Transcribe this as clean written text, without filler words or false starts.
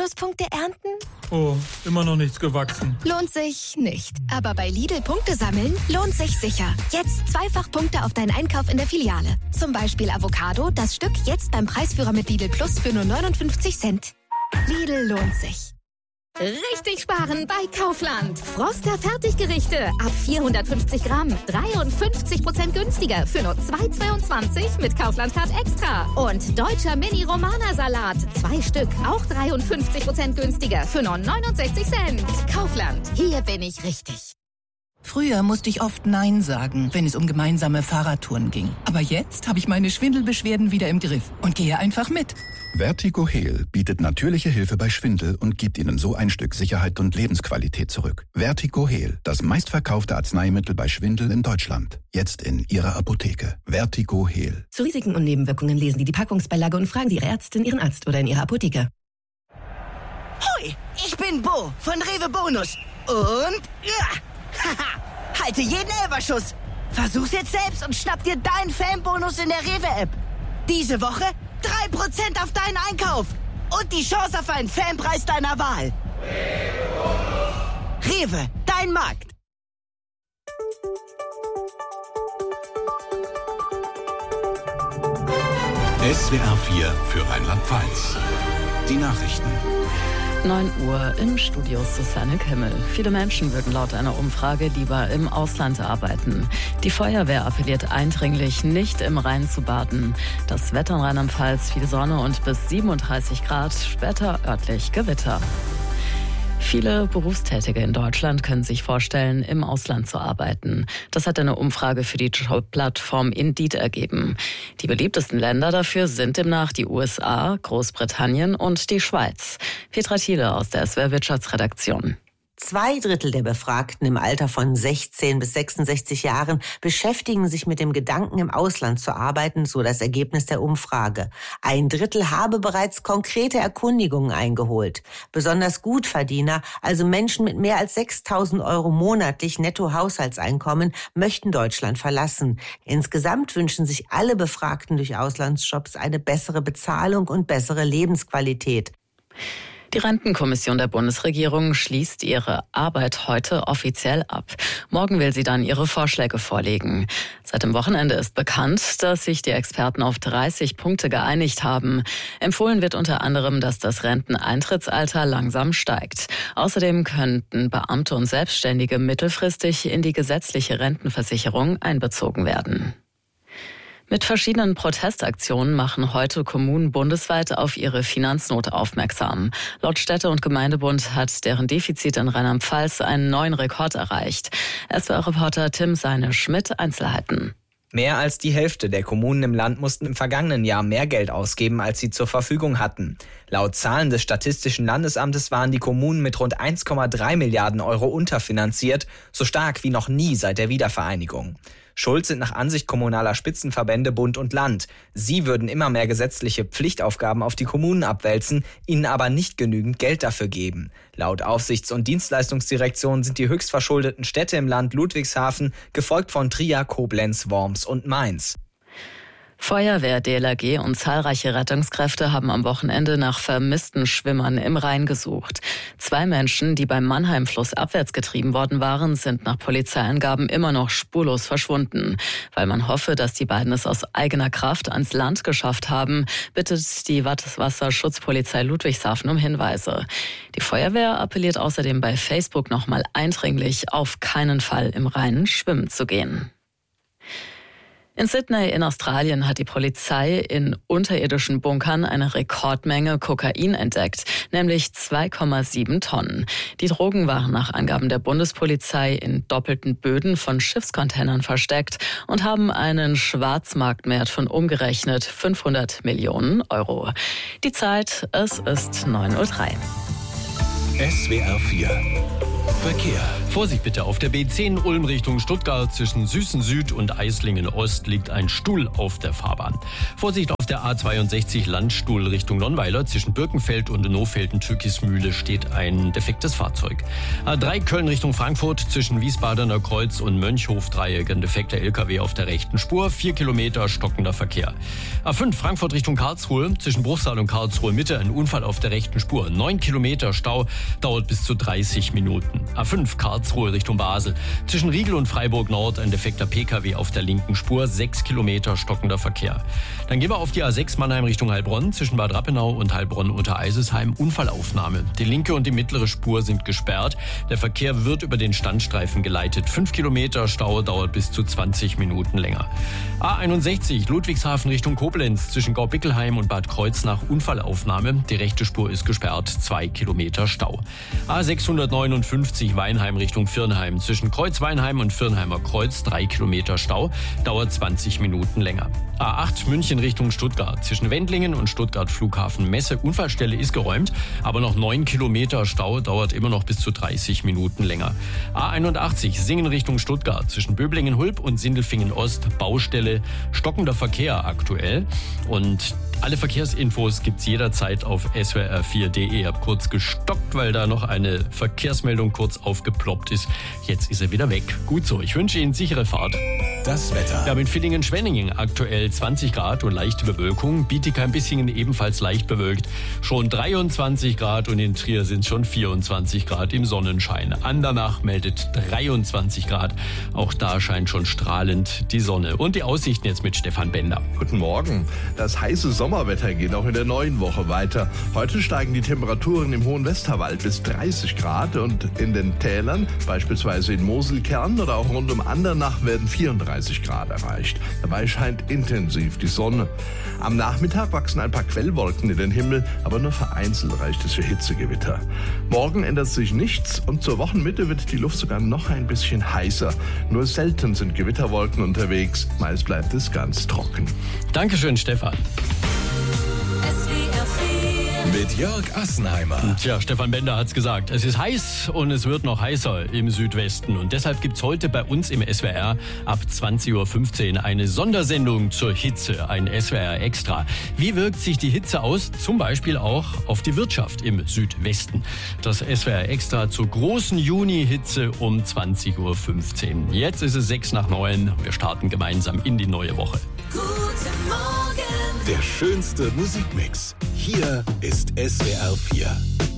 Bonuspunkte ernten? Oh, immer noch nichts gewachsen. Lohnt sich nicht. Aber bei Lidl Punkte sammeln lohnt sich sicher. Jetzt 2-fach Punkte auf deinen Einkauf in der Filiale. Zum Beispiel Avocado, das Stück jetzt beim Preisführer mit Lidl Plus für nur 59 Cent. Lidl lohnt sich. Richtig sparen bei Kaufland. Froster Fertiggerichte ab 450 Gramm. 53% günstiger für nur 2,22 mit Kaufland Card Extra. Und deutscher Mini-Romana-Salat. 2 Stück, auch 53% günstiger für nur 69 Cent. Kaufland, hier bin ich richtig. Früher musste ich oft Nein sagen, wenn es um gemeinsame Fahrradtouren ging. Aber jetzt habe ich meine Schwindelbeschwerden wieder im Griff und gehe einfach mit. Vertigo Heal bietet natürliche Hilfe bei Schwindel und gibt Ihnen so ein Stück Sicherheit und Lebensqualität zurück. Vertigo Heal, das meistverkaufte Arzneimittel bei Schwindel in Deutschland. Jetzt in Ihrer Apotheke. Vertigo Heal. Zu Risiken und Nebenwirkungen lesen Sie die Packungsbeilage und fragen Sie Ihre Ärztin, Ihren Arzt oder in Ihrer Apotheke. Hoi, ich bin Bo von Rewe Bonus. Und... ja! Haha, halte jeden Elberschuss. Versuch's jetzt selbst und schnapp dir deinen Fanbonus in der Rewe-App. Diese Woche 3% auf deinen Einkauf. Und die Chance auf einen Fanpreis deiner Wahl. Rewe, dein Markt. SWR 4 für Rheinland-Pfalz. Die Nachrichten. 9 Uhr im Studio Susanne Kemmel. Viele Menschen würden laut einer Umfrage lieber im Ausland arbeiten. Die Feuerwehr appelliert eindringlich, nicht im Rhein zu baden. Das Wetter in Rheinland-Pfalz, viel Sonne und bis 37 Grad, später örtlich Gewitter. Viele Berufstätige in Deutschland können sich vorstellen, im Ausland zu arbeiten. Das hat eine Umfrage für die Jobplattform Indeed ergeben. Die beliebtesten Länder dafür sind demnach die USA, Großbritannien und die Schweiz. Petra Thiele aus der SWR Wirtschaftsredaktion. 2/3 der Befragten im Alter von 16 bis 66 Jahren beschäftigen sich mit dem Gedanken, im Ausland zu arbeiten, so das Ergebnis der Umfrage. 1/3 habe bereits konkrete Erkundigungen eingeholt. Besonders Gutverdiener, also Menschen mit mehr als 6.000 € monatlich Nettohaushaltseinkommen, möchten Deutschland verlassen. Insgesamt wünschen sich alle Befragten durch Auslandsjobs eine bessere Bezahlung und bessere Lebensqualität. Die Rentenkommission der Bundesregierung schließt ihre Arbeit heute offiziell ab. Morgen will sie dann ihre Vorschläge vorlegen. Seit dem Wochenende ist bekannt, dass sich die Experten auf 30 Punkte geeinigt haben. Empfohlen wird unter anderem, dass das Renteneintrittsalter langsam steigt. Außerdem könnten Beamte und Selbstständige mittelfristig in die gesetzliche Rentenversicherung einbezogen werden. Mit verschiedenen Protestaktionen machen heute Kommunen bundesweit auf ihre Finanznot aufmerksam. Laut Städte- und Gemeindebund hat deren Defizit in Rheinland-Pfalz einen neuen Rekord erreicht. SWR-Reporter Tim Seine-Schmidt, Einzelheiten. Mehr als die Hälfte der Kommunen im Land mussten im vergangenen Jahr mehr Geld ausgeben, als sie zur Verfügung hatten. Laut Zahlen des Statistischen Landesamtes waren die Kommunen mit rund 1,3 Milliarden € unterfinanziert, so stark wie noch nie seit der Wiedervereinigung. Schuld sind nach Ansicht kommunaler Spitzenverbände Bund und Land. Sie würden immer mehr gesetzliche Pflichtaufgaben auf die Kommunen abwälzen, ihnen aber nicht genügend Geld dafür geben. Laut Aufsichts- und Dienstleistungsdirektion sind die höchstverschuldeten Städte im Land Ludwigshafen, gefolgt von Trier, Koblenz, Worms und Mainz. Feuerwehr, DLRG und zahlreiche Rettungskräfte haben am Wochenende nach vermissten Schwimmern im Rhein gesucht. 2 Menschen, die beim Mannheimfluss abwärts getrieben worden waren, sind nach Polizeiangaben immer noch spurlos verschwunden. Weil man hoffe, dass die beiden es aus eigener Kraft ans Land geschafft haben, bittet die Wasserschutzpolizei Ludwigshafen um Hinweise. Die Feuerwehr appelliert außerdem bei Facebook nochmal eindringlich, auf keinen Fall im Rhein schwimmen zu gehen. In Sydney in Australien hat die Polizei in unterirdischen Bunkern eine Rekordmenge Kokain entdeckt, nämlich 2,7 Tonnen. Die Drogen waren nach Angaben der Bundespolizei in doppelten Böden von Schiffscontainern versteckt und haben einen Schwarzmarktwert von umgerechnet 500 Millionen €. Die Zeit, es ist 9:03 Uhr. SWR 4 Verkehr. Vorsicht bitte, auf der B10 Ulm Richtung Stuttgart zwischen Süßen Süd und Eislingen Ost liegt ein Stuhl auf der Fahrbahn. Vorsicht auf der A62 Landstuhl Richtung Nonnweiler zwischen Birkenfeld und Nofelden-Türkismühle steht ein defektes Fahrzeug. A3 Köln Richtung Frankfurt zwischen Wiesbadener Kreuz und Mönchhof-Dreieck ein defekter LKW auf der rechten Spur, 4 Kilometer stockender Verkehr. A5 Frankfurt Richtung Karlsruhe zwischen Bruchsal und Karlsruhe Mitte ein Unfall auf der rechten Spur, 9 Kilometer Stau, dauert bis zu 30 Minuten. A5 Karlsruhe Richtung Basel. Zwischen Riegel und Freiburg Nord ein defekter PKW auf der linken Spur, 6 Kilometer stockender Verkehr. Dann gehen wir auf die A6 Mannheim Richtung Heilbronn. Zwischen Bad Rappenau und Heilbronn unter Eisesheim Unfallaufnahme. Die linke und die mittlere Spur sind gesperrt. Der Verkehr wird über den Standstreifen geleitet. 5 Kilometer Stau, dauert bis zu 20 Minuten länger. A61 Ludwigshafen Richtung Koblenz. Zwischen Gaubickelheim und Bad Kreuznach Unfallaufnahme. Die rechte Spur ist gesperrt. 2 Kilometer Stau. A659 Weinheim Richtung Virnheim. Zwischen Kreuz-Weinheim und Virnheimer Kreuz 3 Kilometer Stau, dauert 20 Minuten länger. A8 München Richtung Stuttgart. Zwischen Wendlingen und Stuttgart Flughafen Messe. Unfallstelle ist geräumt, aber noch 9 Kilometer Stau, dauert immer noch bis zu 30 Minuten länger. A81 Singen Richtung Stuttgart. Zwischen Böblingen-Hulb und Sindelfingen Ost Baustelle, stockender Verkehr aktuell. Und alle Verkehrsinfos gibt's jederzeit auf swr4.de. Ich habe kurz gestockt, weil da noch eine Verkehrsmeldung kurz aufgeploppt ist. Jetzt ist er wieder weg. Gut so, ich wünsche Ihnen sichere Fahrt. Das Wetter. Wir haben in Villingen-Schwenningen aktuell 20 Grad und leichte Bewölkung. Bietigheim-Bissingen ebenfalls leicht bewölkt. Schon 23 Grad und in Trier sind schon 24 Grad im Sonnenschein. Andernach meldet 23 Grad. Auch da scheint schon strahlend die Sonne. Und die Aussichten jetzt mit Stefan Bender. Guten Morgen. Das heiße Sommerwetter geht auch in der neuen Woche weiter. Heute steigen die Temperaturen im hohen Westerwald bis 30 Grad und in den Tälern, beispielsweise in Moselkern oder auch rund um Andernach, werden 34 Grad erreicht. Dabei scheint intensiv die Sonne. Am Nachmittag wachsen ein paar Quellwolken in den Himmel, aber nur vereinzelt reicht es für Hitzegewitter. Morgen ändert sich nichts und zur Wochenmitte wird die Luft sogar noch ein bisschen heißer. Nur selten sind Gewitterwolken unterwegs, meist bleibt es ganz trocken. Dankeschön, Stefan. Mit Jörg Assenheimer. Tja, Stefan Bender hat's gesagt. Es ist heiß und es wird noch heißer im Südwesten. Und deshalb gibt's heute bei uns im SWR ab 20.15 Uhr eine Sondersendung zur Hitze, ein SWR Extra. Wie wirkt sich die Hitze aus? Zum Beispiel auch auf die Wirtschaft im Südwesten. Das SWR Extra zur großen Juni-Hitze um 20.15 Uhr. Jetzt ist es 8:06. Wir starten gemeinsam in die neue Woche. Guten Morgen. Der schönste Musikmix. Hier ist SWR 4.